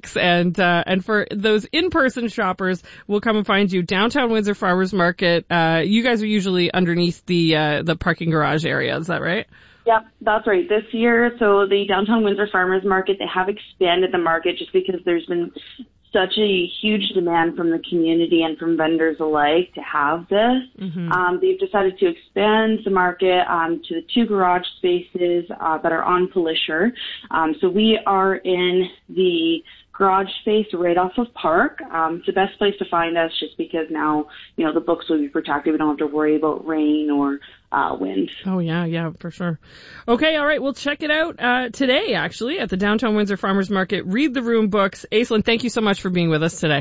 books. And for those in-person shoppers, we'll come and find you downtown Windsor Farmers Market. You guys are usually underneath the parking garage area. Is that right? Yep, that's right. This year, so the downtown Windsor Farmers Market, they have expanded the market just because there's been such a huge demand from the community and from vendors alike to have this. Mm-hmm. They've decided to expand the market to the 2 garage spaces that are on Pelisher. So we are in the garage space right off of Park. It's the best place to find us just because now, the books will be protected. We don't have to worry about rain or wind. Oh, yeah, for sure. Okay, all right, we'll check it out today, actually, at the Downtown Windsor Farmers Market. Read the Room books. Aislinn, thank you so much for being with us today.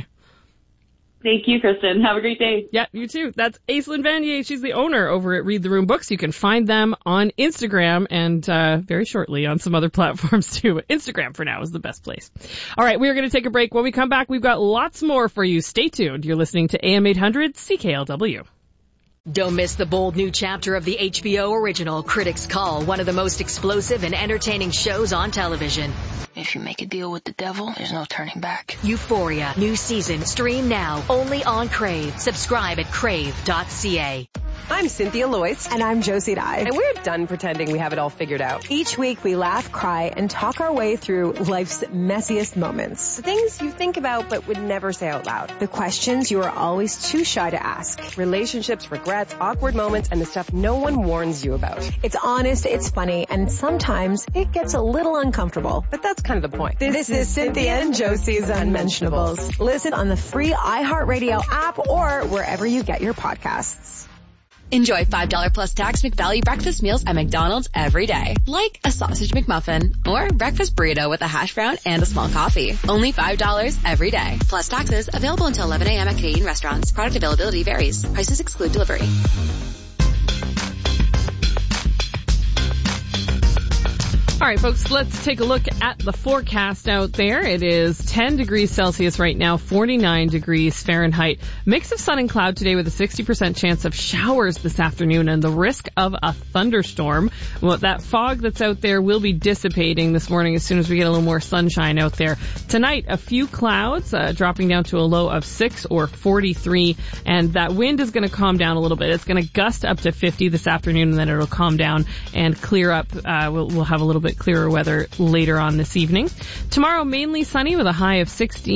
Thank you, Kristen. Have a great day. Yeah, you too. That's Aislinn Vanier. She's the owner over at Read the Room Books. You can find them on Instagram and very shortly on some other platforms too. Instagram for now is the best place. All right, we are going to take a break. When we come back, we've got lots more for you. Stay tuned. You're listening to AM 800 CKLW. Don't miss the bold new chapter of the HBO original Critics' Call, one of the most explosive and entertaining shows on television. If you make a deal with the devil, there's no turning back. Euphoria, new season, stream now, only on Crave. Subscribe at crave.ca. I'm Cynthia Loyce. And I'm Josie Dye. And we're done pretending we have it all figured out. Each week we laugh, cry, and talk our way through life's messiest moments. The things you think about but would never say out loud. The questions you are always too shy to ask. Relationships, regrets, awkward moments, and the stuff no one warns you about. It's honest, it's funny, and sometimes it gets a little uncomfortable. But that's kind of the point. This is Cynthia and Josie's Unmentionables. Listen on the free iHeartRadio app or wherever you get your podcasts. Enjoy $5 plus tax McValue breakfast meals at McDonald's every day. Like a sausage McMuffin or breakfast burrito with a hash brown and a small coffee. Only $5 every day. Plus taxes. Available until 11 a.m. at Canadian restaurants. Product availability varies. Prices exclude delivery. All right, folks, let's take a look at the forecast out there. It is 10 degrees Celsius right now, 49 degrees Fahrenheit. Mix of sun and cloud today with a 60% chance of showers this afternoon and the risk of a thunderstorm. Well, that fog that's out there will be dissipating this morning as soon as we get a little more sunshine out there. Tonight, a few clouds dropping down to a low of 6 or 43, and that wind is going to calm down a little bit. It's going to gust up to 50 this afternoon, and then it'll calm down and clear up. We'll have a little bit clearer weather later on this evening. Tomorrow, mainly sunny with a high of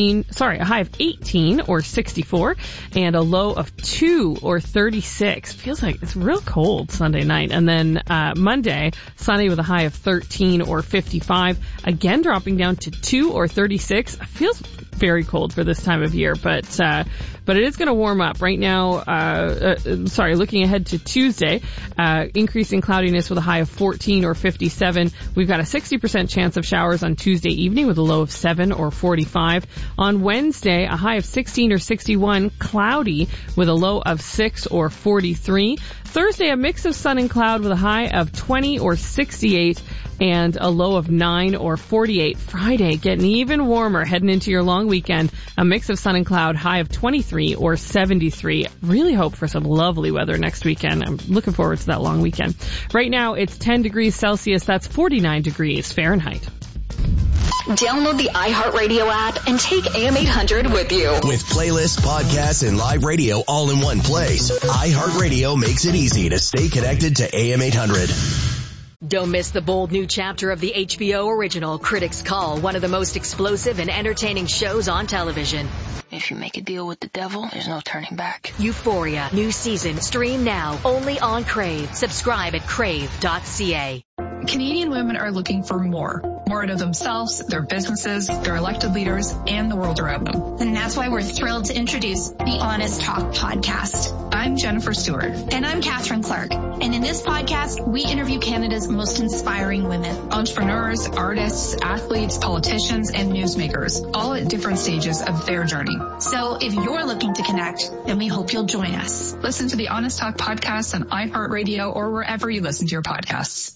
18 or 64 and a low of 2 or 36. Feels like it's real cold Sunday night. And then Monday, sunny with a high of 13 or 55. Again, dropping down to 2 or 36. Feels very cold for this time of year, but it is going to warm up right now. Looking ahead to Tuesday, increasing cloudiness with a high of 14 or 57. We've got a 60% chance of showers on Tuesday evening with a low of 7 or 45. On Wednesday, a high of 16 or 61, cloudy with a low of 6 or 43. Thursday, a mix of sun and cloud with a high of 20 or 68 and a low of 9 or 48. Friday, getting even warmer heading into your long weekend. A mix of sun and cloud, high of 23 or 73. Really hope for some lovely weather next weekend. I'm looking forward to that long weekend. Right now, it's 10 degrees Celsius. That's 49 degrees Fahrenheit. Download the iHeartRadio app and take AM 800 with you. With playlists, podcasts, and live radio all in one place, iHeartRadio makes it easy to stay connected to AM 800. Don't miss the bold new chapter of the HBO original Critics' Call, one of the most explosive and entertaining shows on television. If you make a deal with the devil, there's no turning back. Euphoria, new season, stream now, only on Crave. Subscribe at crave.ca. Canadian women are looking for more out of themselves, their businesses, their elected leaders, and the world around them. And that's why we're thrilled to introduce the Honest Talk podcast. I'm Jennifer Stewart. And I'm Catherine Clark. And in this podcast, we interview Canada's most inspiring women. Entrepreneurs, artists, athletes, politicians, and newsmakers, all at different stages of their journey. So if you're looking to connect, then we hope you'll join us. Listen to the Honest Talk podcast on iHeartRadio or wherever you listen to your podcasts.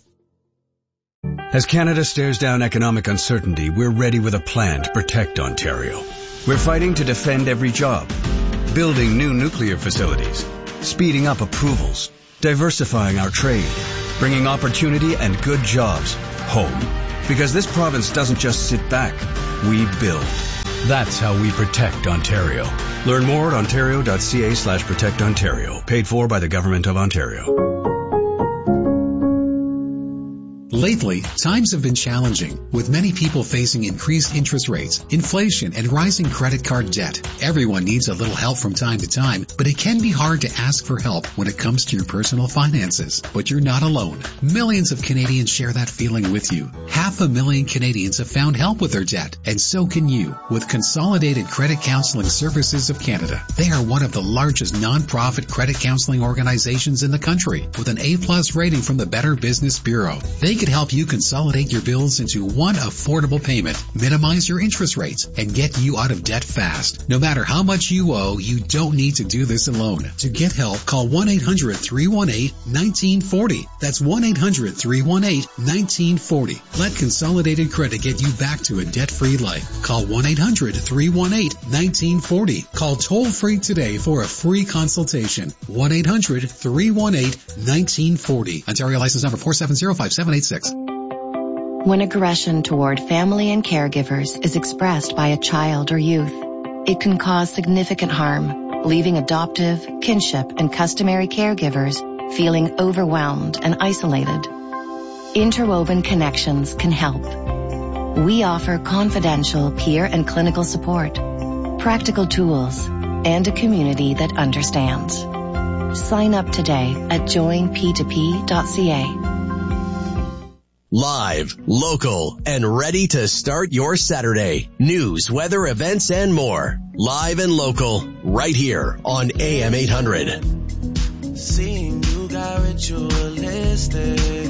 As Canada stares down economic uncertainty, we're ready with a plan to protect Ontario. We're fighting to defend every job, building new nuclear facilities, speeding up approvals, diversifying our trade, bringing opportunity and good jobs home. Because this province doesn't just sit back, we build. That's how we protect Ontario. Learn more at ontario.ca/protectontario. Paid for by the Government of Ontario. Lately, times have been challenging, with many people facing increased interest rates, inflation, and rising credit card debt. Everyone needs a little help from time to time, but it can be hard to ask for help when it comes to your personal finances. But you're not alone. Millions of Canadians share that feeling with you. 500,000 Canadians have found help with their debt, and so can you with Consolidated Credit Counseling Services of Canada. They are one of the largest non-profit credit counseling organizations in the country, with an A+ rating from the Better Business Bureau. They can help you consolidate your bills into one affordable payment, minimize your interest rates, and get you out of debt fast. No matter how much you owe, you don't need to do this alone. To get help, call 1-800-318-1940. That's 1-800-318-1940. Let Consolidated Credit get you back to a debt-free life. Call 1-800-318-1940. Call toll-free today for a free consultation. 1-800-318-1940. Ontario license number 4705786. When aggression toward family and caregivers is expressed by a child or youth, it can cause significant harm, leaving adoptive, kinship, and customary caregivers feeling overwhelmed and isolated. Interwoven Connections can help. We offer confidential peer and clinical support, practical tools, and a community that understands. Sign up today at joinp2p.ca. Live, local, and ready to start your Saturday. News, weather, events, and more. Live and local, right here on AM 800. Seeing you got ritualistic,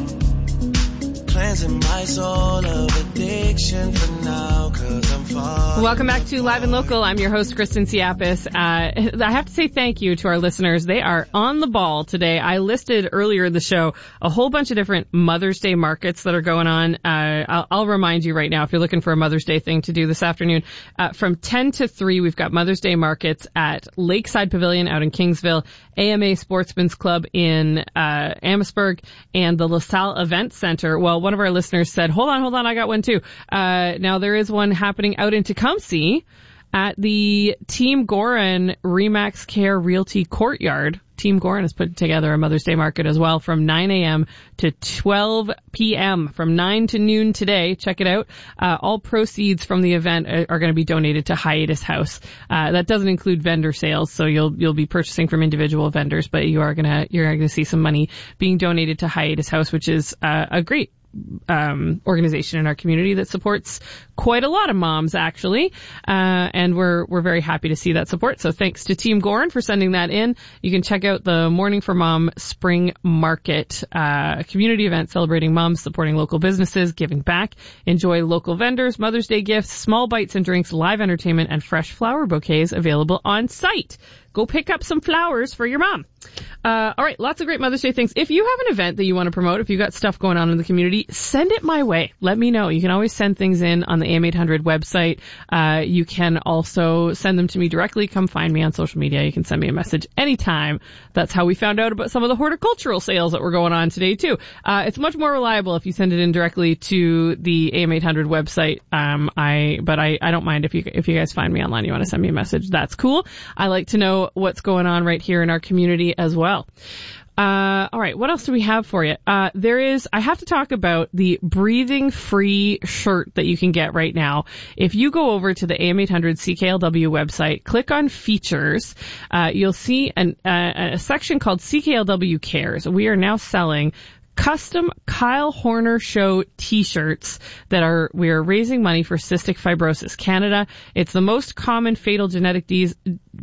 cleansing my soul of addiction for now, 'cause I'm falling. Welcome back to Live and Local. I'm your host, Kristen Siapis. I have to say thank you to our listeners. They are on the ball today. I listed earlier in the show a whole bunch of different Mother's Day markets that are going on. I'll remind you right now, if you're looking for a Mother's Day thing to do this afternoon, from 10 to 3, we've got Mother's Day markets at Lakeside Pavilion out in Kingsville, AMA Sportsman's Club in Amherstburg, and the LaSalle Event Center. Well, one of our listeners said, hold on, I got one too. Now there is one happening out in Tecumseh at the Team Gorin Remax Care Realty Courtyard. Team Gorin has put together a Mother's Day market as well from 9 a.m. to 12 p.m. from 9 to noon today. Check it out. All proceeds from the event are going to be donated to Hiatus House. That doesn't include vendor sales, so you'll be purchasing from individual vendors, but you're going to see some money being donated to Hiatus House, which is a great organization in our community that supports quite a lot of moms, actually. And we're very happy to see that support. So thanks to Team Gorin for sending that in. You can check out the Morning for Mom Spring Market, community event celebrating moms, supporting local businesses, giving back. Enjoy local vendors, Mother's Day gifts, small bites and drinks, live entertainment, and fresh flower bouquets available on site. Go pick up some flowers for your mom. All right, lots of great Mother's Day things. If you have an event that you want to promote, if you've got stuff going on in the community, send it my way. Let me know. You can always send things in on the AM800 website. You can also send them to me directly. Come find me on social media. You can send me a message anytime. That's how we found out about some of the horticultural sales that were going on today, too. It's much more reliable if you send it in directly to the AM800 website. But I don't mind if you guys find me online, you want to send me a message. That's cool. I like to know what's going on right here in our community as well. All right, what else do we have for you? I have to talk about the Breathing Free shirt that you can get right now. If you go over to the AM800 CKLW website, click on features, you'll see a section called CKLW Cares. We are now selling custom Kyle Horner Show t-shirts we are raising money for Cystic Fibrosis Canada. It's the most common fatal genetic disease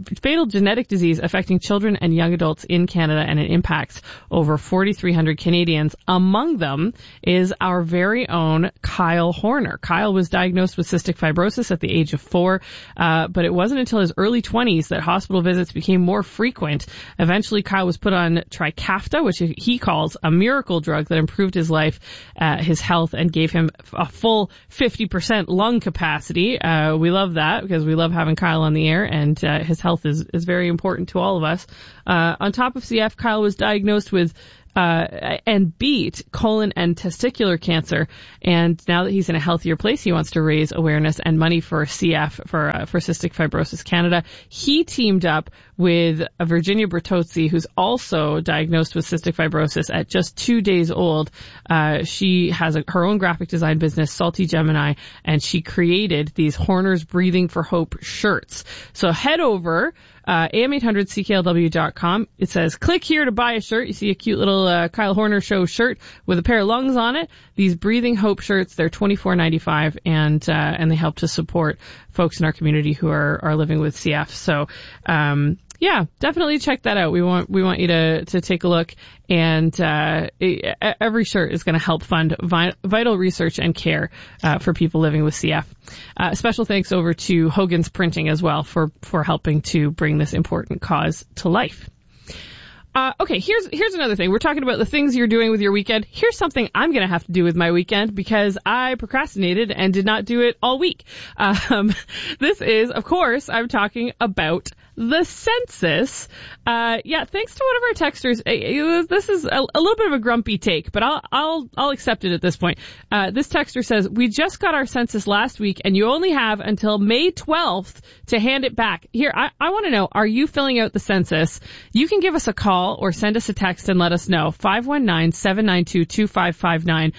affecting children and young adults in Canada, and it impacts over 4,300 Canadians. Among them is our very own Kyle Horner. Kyle was diagnosed with cystic fibrosis at the age of 4, but it wasn't until his early 20s that hospital visits became more frequent. Eventually, Kyle was put on Trikafta, which he calls a miracle drug that improved his life, his health, and gave him a full 50% lung capacity. We love that because we love having Kyle on the air, and his health is very important to all of us. On top of CF, Kyle was diagnosed with and beat colon and testicular cancer. And now that he's in a healthier place, he wants to raise awareness and money for CF, for Cystic Fibrosis Canada. He teamed up with Virginia Bertozzi, who's also diagnosed with cystic fibrosis at just 2 days old. She has her own graphic design business, Salty Gemini, and she created these Horner's Breathing for Hope shirts. So head over am800cklw.com. It says, click here to buy a shirt. You see a cute little Kyle Horner Show shirt with a pair of lungs on it. These Breathing Hope shirts, they're $24.95, and they help to support folks in our community who are living with CF. So, yeah, definitely check that out. We want you to take a look, and every shirt is going to help fund vital research and care for people living with CF. Special thanks over to Hogan's Printing as well for helping to bring this important cause to life. Okay, here's another thing. We're talking about the things you're doing with your weekend. Here's something I'm going to have to do with my weekend because I procrastinated and did not do it all week. This is, of course, I'm talking about the census. Thanks to one of our texters. This is a little bit of a grumpy take, but I'll accept it at this point. This texter says, we just got our census last week and you only have until May 12th to hand it back. Here, I want to know, are you filling out the census? You can give us a call or send us a text and let us know. 519-792-2559,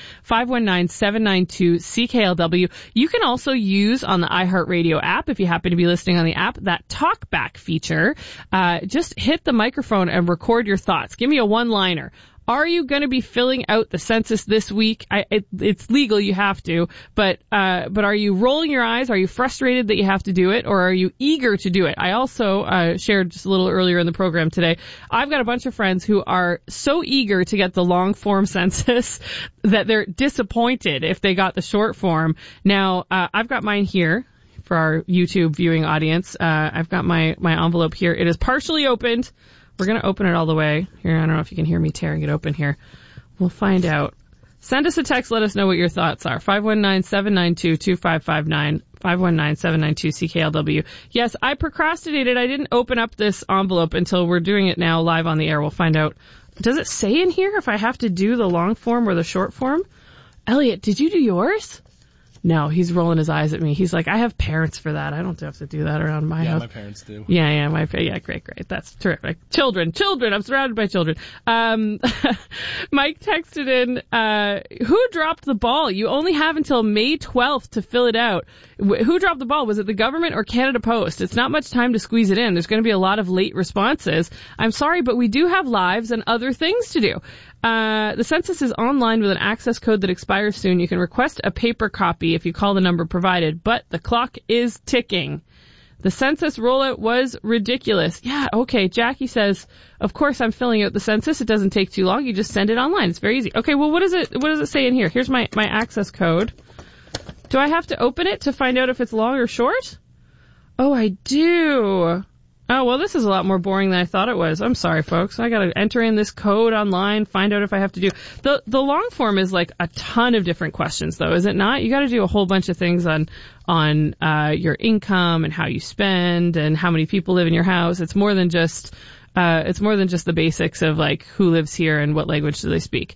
519-792-CKLW. You can also use on the iHeartRadio app, if you happen to be listening on the app, that talkback feature. Just hit the microphone and record your thoughts. Give me a one-liner. Are you going to be filling out the census this week? It's legal, you have to, but are you rolling your eyes? Are you frustrated that you have to do it, or are you eager to do it? I also shared just a little earlier in the program today, I've got a bunch of friends who are so eager to get the long form census that they're disappointed if they got the short form. Now, I've got mine here. For our YouTube viewing audience, I've got my envelope here. It is partially opened. We're going to open it all the way. Here, I don't know if you can hear me tearing it open here. We'll find out. Send us a text. Let us know what your thoughts are. 519-792-2559, 519-792-CKLW. Yes, I procrastinated. I didn't open up this envelope until we're doing it now live on the air. We'll find out. Does it say in here if I have to do the long form or the short form? Elliot, did you do yours? No, he's rolling his eyes at me. He's like, I have parents for that. I don't have to do that around my house. Yeah, my parents do. Yeah, great. That's terrific. Children. I'm surrounded by children. Mike texted in, who dropped the ball? You only have until May 12th to fill it out. Who dropped the ball? Was it the government or Canada Post? It's not much time to squeeze it in. There's going to be a lot of late responses. I'm sorry, but we do have lives and other things to do. The census is online with an access code that expires soon. You can request a paper copy if you call the number provided, but the clock is ticking. The census rollout was ridiculous. Yeah, okay. Jackie says, of course I'm filling out the census. It doesn't take too long. You just send it online. It's very easy. Okay, well, what does it say in here? Here's my access code. Do I have to open it to find out if it's long or short? Oh, I do. Oh, well, this is a lot more boring than I thought it was. I'm sorry, folks. I got to enter in this code online, find out if I have to do. The long form is like a ton of different questions, though, is it not? You got to do a whole bunch of things on your income and how you spend and how many people live in your house. It's more than just the basics of like who lives here and what language do they speak.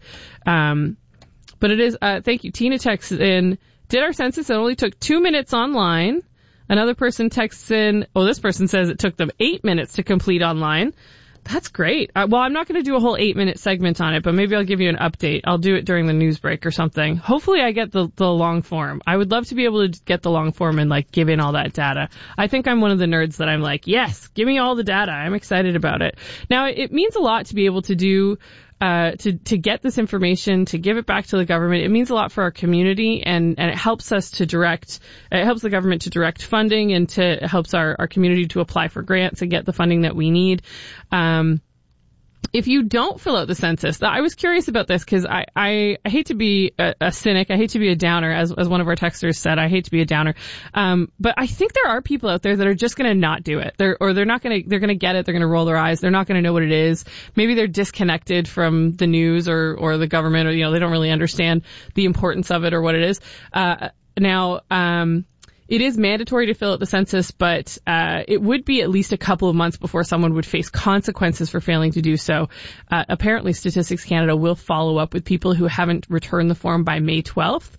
But it is. Thank you. Tina texts in. Did our census? It only took 2 minutes online. Another person texts in, this person says it took them 8 minutes to complete online. That's great. Well, I'm not going to do a whole 8-minute segment on it, but maybe I'll give you an update. I'll do it during the news break or something. Hopefully I get the long form. I would love to be able to get the long form and like give in all that data. I think I'm one of the nerds that I'm like, yes, give me all the data. I'm excited about it. Now, it means a lot to be able to do to get this information, to give it back to the government. It means a lot for our community, and it helps us it helps the government to direct funding, and it helps our community to apply for grants and get the funding that we need. If you don't fill out the census, I was curious about this because I hate to be a cynic. I hate to be a downer, as one of our texters said. I hate to be a downer. But I think there are people out there that are just going to not do it. They're going to get it. They're going to roll their eyes. They're not going to know what it is. Maybe they're disconnected from the news or the government, or, they don't really understand the importance of it or what it is. it is mandatory to fill out the census, but it would be at least a couple of months before someone would face consequences for failing to do so. Apparently, Statistics Canada will follow up with people who haven't returned the form by May 12th.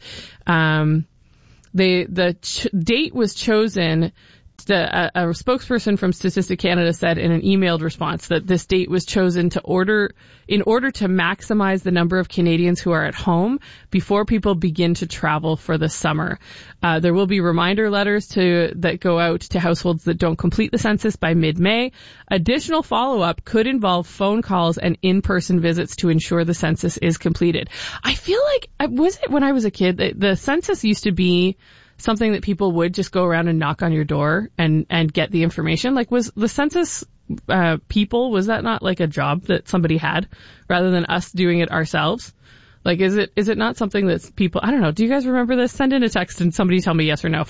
The date was chosen. A spokesperson from Statistics Canada said in an emailed response that this date was chosen in order to maximize the number of Canadians who are at home before people begin to travel for the summer. There will be reminder letters that go out to households that don't complete the census by mid-May. Additional follow-up could involve phone calls and in-person visits to ensure the census is completed. I feel like, was it when I was a kid, the census used to be something that people would just go around and knock on your door and get the information? Like, was the census people, was that not like a job that somebody had rather than us doing it ourselves? Like, is it not something that people, I don't know, do you guys remember this? Send in a text and somebody tell me yes or no.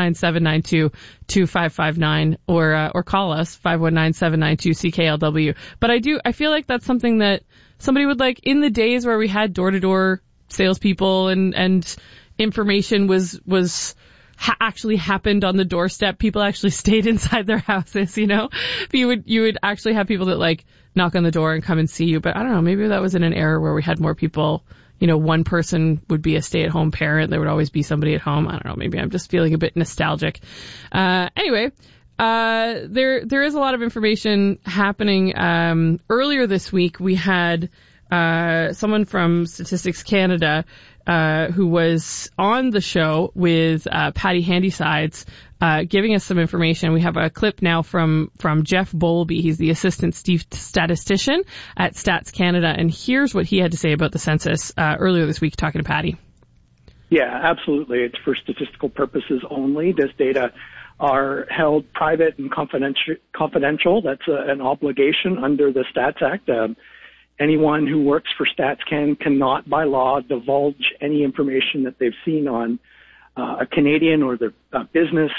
519-792-2559 or call us 519-792-CKLW. But I feel like that's something that somebody would, like, in the days where we had door-to-door salespeople and information was actually happened on the doorstep. People actually stayed inside their houses, you know? You would actually have people that, like, knock on the door and come and see you. But I don't know, maybe that was in an era where we had more people, you know, one person would be a stay-at-home parent. There would always be somebody at home. I don't know, maybe I'm just feeling a bit nostalgic. Anyway, there is a lot of information happening. Earlier this week, we had someone from Statistics Canada who was on the show with Patty Handysides, giving us some information. We have a clip now from Jeff Bowlby. He's the assistant statistician at Stats Canada, and here's what he had to say about the census earlier this week, talking to Patty. Yeah, absolutely. It's for statistical purposes only. This data are held private and confidential. That's an obligation under the Stats Act. Anyone who works for StatsCan cannot, by law, divulge any information that they've seen on a Canadian or their business.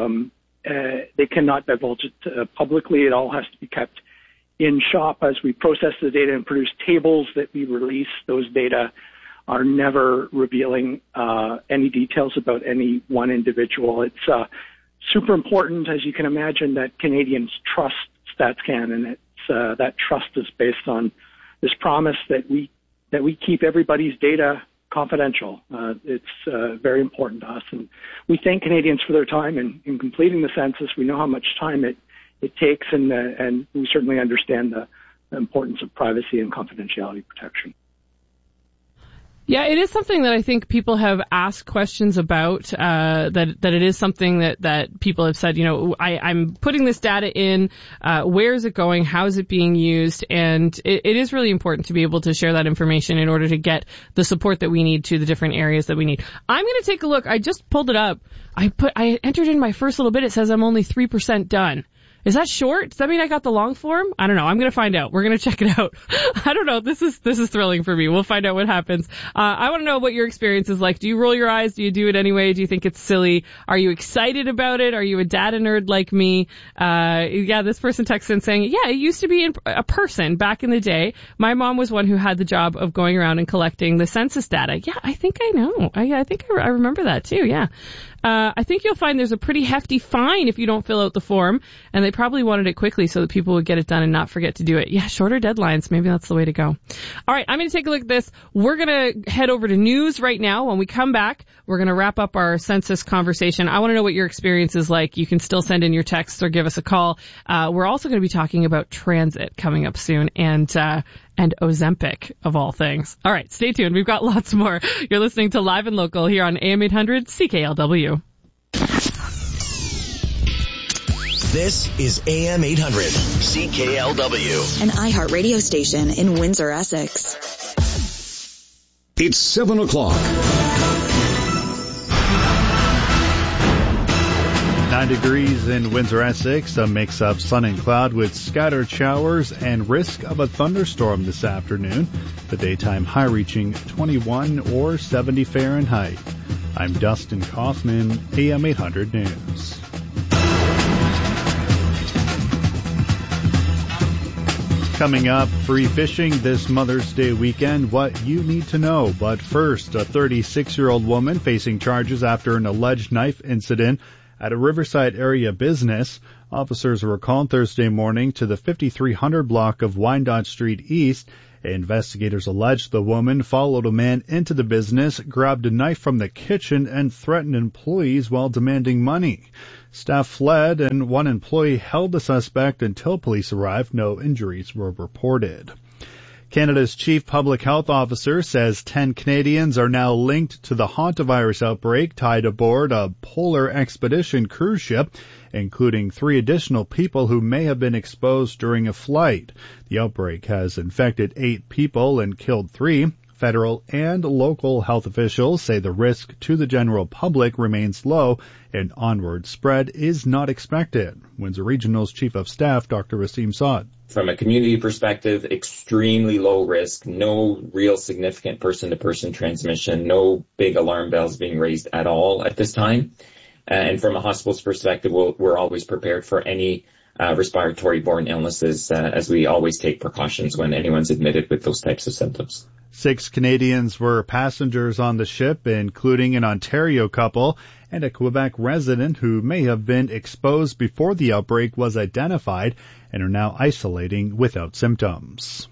They cannot divulge it publicly. It all has to be kept in shop. As we process the data and produce tables that we release, those data are never revealing any details about any one individual. It's super important, as you can imagine, that Canadians trust StatsCan, and that trust is based on this promise that we keep everybody's data confidential. It's very important to us, and we thank Canadians for their time in completing the census. We know how much time it takes, and we certainly understand the importance of privacy and confidentiality protection. Yeah, it is something that I think people have asked questions about, that it is something that people have said, you know, I'm putting this data in, where is it going, how is it being used, and it is really important to be able to share that information in order to get the support that we need to the different areas that we need. I'm going to take a look. I just pulled it up. I entered in my first little bit. It says I'm only 3% done. Is that short? Does that mean I got the long form? I don't know. I'm going to find out. We're going to check it out. I don't know. This is thrilling for me. We'll find out what happens. I want to know what your experience is like. Do you roll your eyes? Do you do it anyway? Do you think it's silly? Are you excited about it? Are you a data nerd like me? Yeah, this person texted in saying, yeah, it used to be a person back in the day. My mom was one who had the job of going around and collecting the census data. Yeah, I think I know. I think I remember that too. Yeah. I think you'll find there's a pretty hefty fine if you don't fill out the form, and they probably wanted it quickly so that people would get it done and not forget to do it. Yeah, shorter deadlines. Maybe that's the way to go. All right, I'm going to take a look at this. We're going to head over to news right now. When we come back, we're going to wrap up our census conversation. I want to know what your experience is like. You can still send in your texts or give us a call. We're also going to be talking about transit coming up soon, and Ozempic, of all things. All right, stay tuned. We've got lots more. You're listening to Live and Local here on AM 800 CKLW. This is AM 800 CKLW, an iHeart radio station in Windsor, Essex. It's 7 o'clock. 9 degrees in Windsor, Essex, a mix of sun and cloud with scattered showers and risk of a thunderstorm this afternoon. The daytime high reaching 21 or 70 Fahrenheit. I'm Dustin Kaufman, AM 800 News. Coming up, free fishing this Mother's Day weekend, what you need to know. But first, a 36-year-old woman facing charges after an alleged knife incident at a Riverside area business. Officers were called Thursday morning to the 5300 block of Wyandotte Street East. Investigators allege the woman followed a man into the business, grabbed a knife from the kitchen, and threatened employees while demanding money. Staff fled, and one employee held the suspect until police arrived. No injuries were reported. Canada's chief public health officer says 10 Canadians are now linked to the hantavirus outbreak tied aboard a polar expedition cruise ship, including 3 additional people who may have been exposed during a flight. The outbreak has infected 8 people and killed 3. Federal and local health officials say the risk to the general public remains low and onward spread is not expected. Windsor Regional's Chief of Staff, Dr. Rasim Saad. From a community perspective, extremely low risk, no real significant person-to-person transmission, no big alarm bells being raised at all at this time. And from a hospital's perspective, we're always prepared for any respiratory-borne illnesses, as we always take precautions when anyone's admitted with those types of symptoms. 6 Canadians were passengers on the ship, including an Ontario couple and a Quebec resident who may have been exposed before the outbreak was identified and are now isolating without symptoms.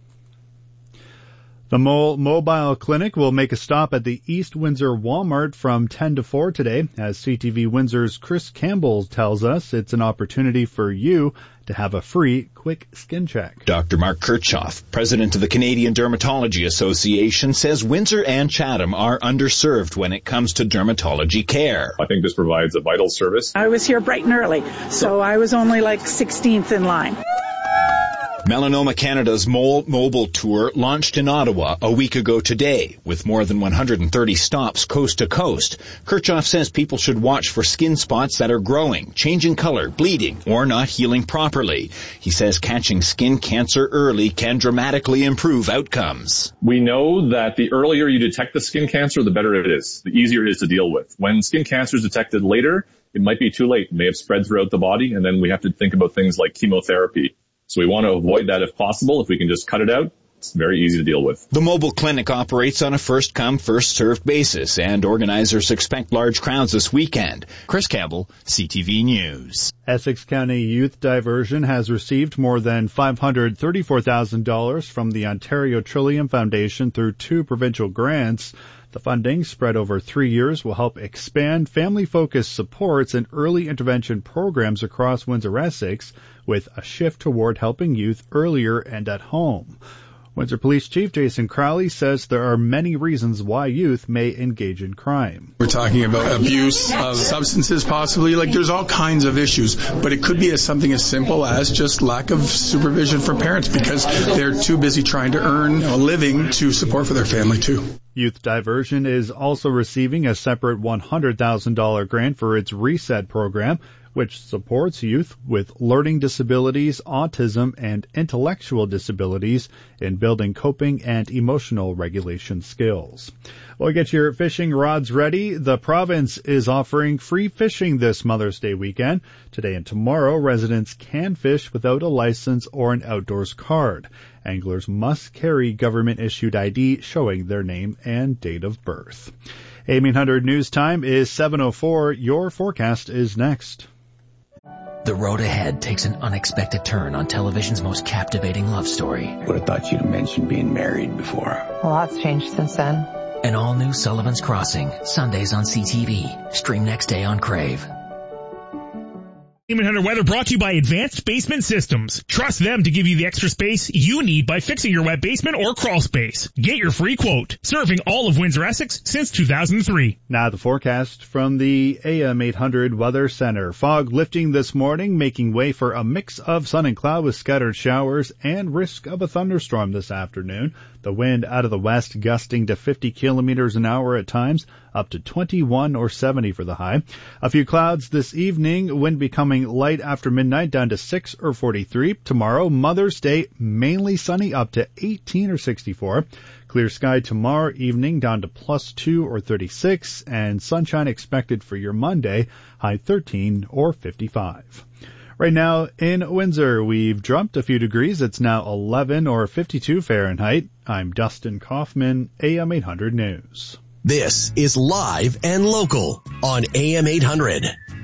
The mobile clinic will make a stop at the East Windsor Walmart from 10 to 4 today. As CTV Windsor's Chris Campbell tells us, it's an opportunity for you to have a free, quick skin check. Dr. Mark Kirchhoff, president of the Canadian Dermatology Association, says Windsor and Chatham are underserved when it comes to dermatology care. I think this provides a vital service. I was here bright and early, so I was only like 16th in line. Melanoma Canada's mobile tour launched in Ottawa a week ago today, with more than 130 stops coast to coast. Kirchhoff says people should watch for skin spots that are growing, changing color, bleeding, or not healing properly. He says catching skin cancer early can dramatically improve outcomes. We know that the earlier you detect the skin cancer, the better it is, the easier it is to deal with. When skin cancer is detected later, it might be too late. It may have spread throughout the body, and then we have to think about things like chemotherapy. So we want to avoid that if possible. If we can just cut it out, it's very easy to deal with. The mobile clinic operates on a first-come, first-served basis, and organizers expect large crowds this weekend. Chris Campbell, CTV News. Essex County Youth Diversion has received more than $534,000 from the Ontario Trillium Foundation through 2 provincial grants. The funding, spread over 3 years, will help expand family-focused supports and early intervention programs across Windsor-Essex, with a shift toward helping youth earlier and at home. Windsor Police Chief Jason Crowley says there are many reasons why youth may engage in crime. We're talking about abuse of substances, possibly. There's all kinds of issues, but it could be something as simple as just lack of supervision for parents because they're too busy trying to earn a living to support for their family too. Youth Diversion is also receiving a separate $100,000 grant for its Reset program, which supports youth with learning disabilities, autism, and intellectual disabilities in building coping and emotional regulation skills. Well, get your fishing rods ready. The province is offering free fishing this Mother's Day weekend. Today and tomorrow, residents can fish without a license or an outdoors card. Anglers must carry government-issued ID showing their name and date of birth. AM 800 News Time is 7:04. Your forecast is next. The road ahead takes an unexpected turn on television's most captivating love story. Would have thought you'd mentioned being married before. A lot's changed since then. An all-new Sullivan's Crossing, Sundays on CTV. Stream next day on Crave. AM 800 weather brought to you by Advanced Basement Systems. Trust them to give you the extra space you need by fixing your wet basement or crawl space. Get your free quote. Serving all of Windsor-Essex since 2003. Now the forecast from the AM 800 Weather Center. Fog lifting this morning, making way for a mix of sun and cloud with scattered showers and risk of a thunderstorm this afternoon. The wind out of the west gusting to 50 kilometers an hour at times, up to 21 or 70 for the high. A few clouds this evening, wind becoming light after midnight down to 6 or 43. Tomorrow, Mother's Day, mainly sunny up to 18 or 64. Clear sky tomorrow evening down to +2 or 36, and sunshine expected for your Monday, high 13 or 55. Right now in Windsor, we've jumped a few degrees. It's now 11 or 52 Fahrenheit. I'm Dustin Kaufman, AM 800 News. This is Live and Local on AM 800.